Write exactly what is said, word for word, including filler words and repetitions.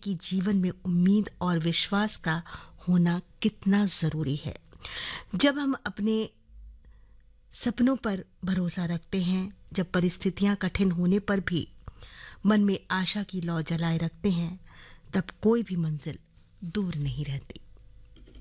कि जीवन में उम्मीद और विश्वास का होना कितना ज़रूरी है। जब हम अपने सपनों पर भरोसा रखते हैं, जब परिस्थितियां कठिन होने पर भी मन में आशा की लौ जलाए रखते हैं, तब कोई भी मंजिल दूर नहीं रहती।